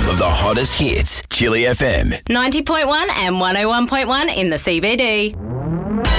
of the hottest hits. Chili FM. 90.1 and 101.1 in the CBD.